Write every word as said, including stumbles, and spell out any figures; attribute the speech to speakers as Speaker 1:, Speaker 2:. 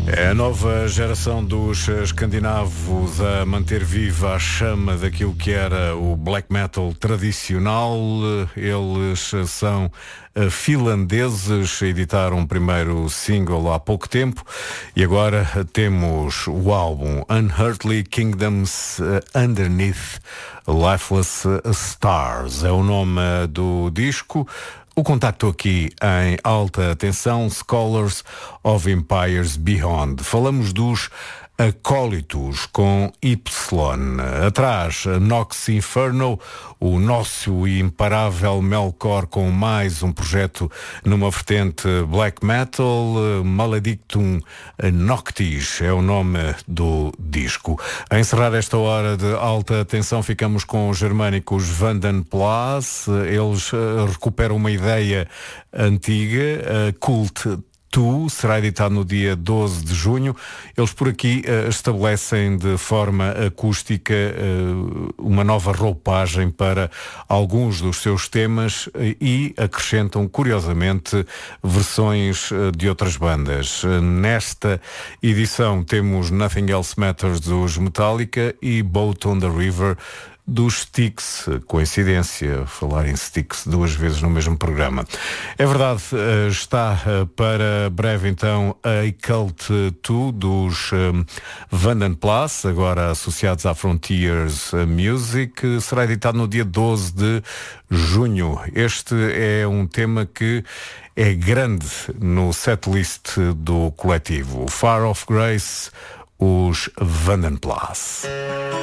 Speaker 1: É a nova geração dos escandinavos a manter viva a chama daquilo que era o black metal tradicional. Eles são finlandeses, editaram um primeiro single há pouco tempo e agora temos o álbum Unearthly Kingdoms Underneath Lifeless Stars. É o nome do disco. O contacto aqui em alta tensão, Scholars of Empires Beyond. Falamos dos Acólitos com Y. Atrás, Nox Inferno, o nosso imparável Melkor com mais um projeto numa vertente black metal. Maledictum Noctis é o nome do disco. A encerrar esta hora de alta tensão, ficamos com os germânicos Vanden Plas. Eles uh, recuperam uma ideia antiga, uh, Cult Tu, será editado no dia doze de junho. Eles por aqui uh, estabelecem de forma acústica uh, uma nova roupagem para alguns dos seus temas uh, e acrescentam, curiosamente, versões uh, de outras bandas. Uh, nesta edição temos Nothing Else Matters dos Metallica e Boat on the River dos Styx. Coincidência falar em Styx duas vezes no mesmo programa. É verdade, está para breve então a Cult dois dos um, Vanden Plas, agora associados à Frontiers Music. Será editado no dia doze de junho. Este é um tema que é grande no setlist do coletivo. Far of Grace, os Vanden Plas.